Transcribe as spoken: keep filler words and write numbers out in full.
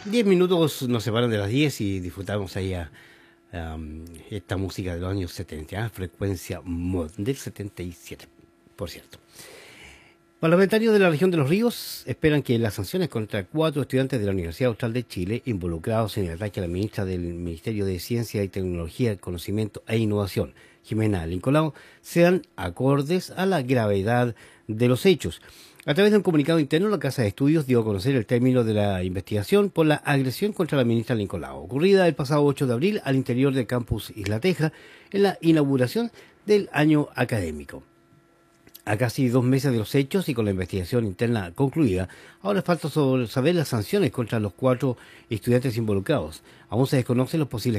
Diez minutos nos separan de las diez y disfrutamos ahí a, um, esta música de los años setenta, ¿eh? Frecuencia mod del setenta y siete, por cierto. Parlamentarios de la región de los ríos esperan que las sanciones contra cuatro estudiantes de la Universidad Austral de Chile involucrados en el ataque a la ministra del Ministerio de Ciencia y Tecnología, Conocimiento e Innovación, Jimena Lincolao, sean acordes a la gravedad de los hechos. A través de un comunicado interno, la Casa de Estudios dio a conocer el término de la investigación por la agresión contra la ministra Lincolao, ocurrida el pasado ocho de abril al interior del campus Isla Teja, en la inauguración del año académico. A casi dos meses de los hechos y con la investigación interna concluida, ahora falta sobre saber las sanciones contra los cuatro estudiantes involucrados. Aún se desconocen los posibles